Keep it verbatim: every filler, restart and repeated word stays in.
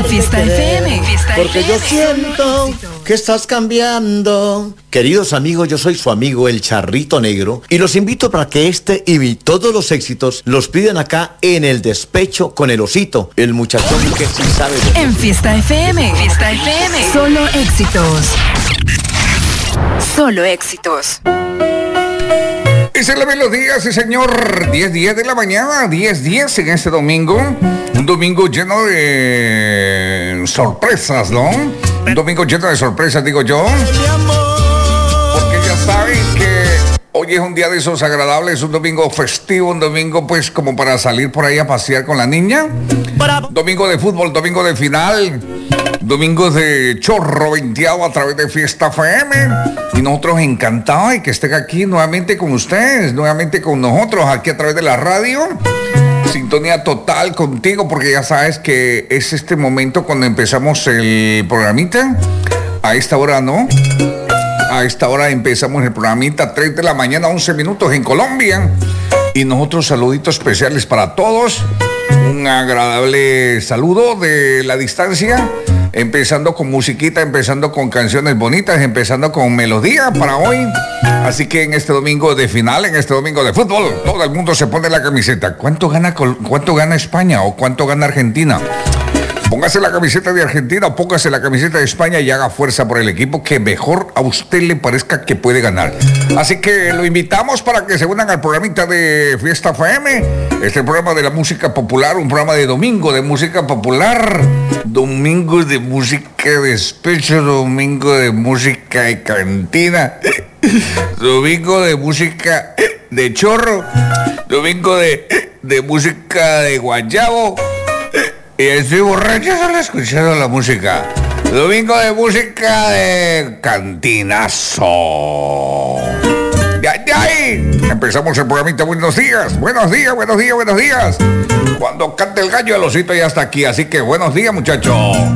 Fiesta F M. Porque yo siento que estás cambiando. Queridos amigos, yo soy su amigo El Charrito Negro y los invito para que este y todos los éxitos los pidan acá en El Despecho con el Osito, el muchachón que sí sabe de... En Fiesta F M. Fiesta F M. Solo éxitos. Solo éxitos. Esa es la melodía, sí señor. diez diez de la mañana, diez diez en este domingo. Un domingo lleno de sorpresas, ¿no? Un domingo lleno de sorpresas, digo yo. Porque ya saben que hoy es un día de esos agradables, un domingo festivo, un domingo pues como para salir por ahí a pasear con la niña. Domingo de fútbol, domingo de final. Domingos de chorro venteado a través de Fiesta F M. Y nosotros encantados de que estén aquí nuevamente con ustedes, nuevamente con nosotros aquí a través de la radio. Sintonía total contigo, porque ya sabes que es este momento cuando empezamos el programita. A esta hora, ¿no? A esta hora empezamos el programita, tres de la mañana, once minutos en Colombia. Y nosotros saluditos especiales para todos. Un agradable saludo de la distancia. Empezando con musiquita, empezando con canciones bonitas, empezando con melodía para hoy. Así que en este domingo de final, en este domingo de fútbol, todo el mundo se pone la camiseta. ¿Cuánto gana, cuánto gana España o cuánto gana Argentina? Póngase la camiseta de Argentina o póngase la camiseta de España y haga fuerza por el equipo que mejor a usted le parezca que puede ganar. Así que lo invitamos para que se unan al programita de Fiesta F M. Este programa de la música popular, un programa de domingo de música popular. Domingo de música de despecho, domingo de música de cantina, domingo de música de chorro, domingo de, de música de guayabo. Y estoy borracho solo escuchando la música. Domingo de música de cantinazo. ¡Ya, ya! Empezamos el programita. Buenos días, buenos días, buenos días, buenos días. Cuando cante el gallo, el Osito ya está aquí. Así que buenos días, muchachos.